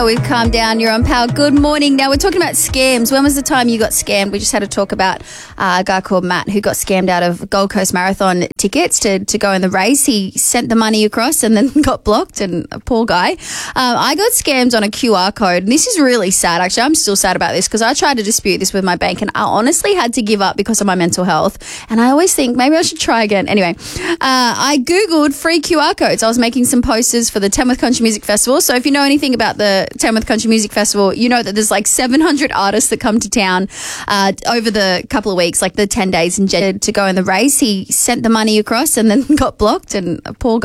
We've calmed down. You're on Power. Good morning. Now we're talking about scams. When was the time you got scammed? We just had to talk about a guy called Matt who got scammed out of Gold Coast Marathon tickets to go in the race. He sent the money across and then got blocked, and a poor guy. I got scammed on a QR code, and this is really sad. Actually, I'm still sad about this because I tried to dispute this with my bank, and I honestly had to give up because of my mental health. And I always think maybe I should try again. Anyway, I Googled free QR codes. I was making some posters for the Tamworth Country Music Festival. So if you know anything about the Tamworth Country Music Festival, you know that there's like 700 artists that come to town over the couple of weeks, like the 10 days in Jeddah, to go in the race. He sent the money across and then got blocked, and a poor guy.